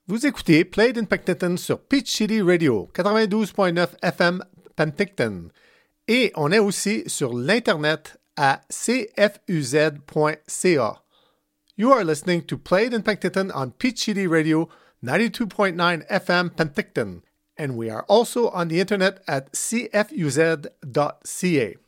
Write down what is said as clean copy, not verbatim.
Vous écoutez Played in Penticton sur Peach City Radio, 92.9 FM Penticton. Et on est aussi sur l'Internet à cfuz.ca. You are listening to Played in Penticton on Peach City Radio, 92.9 FM Penticton. And we are also on the Internet at cfuz.ca.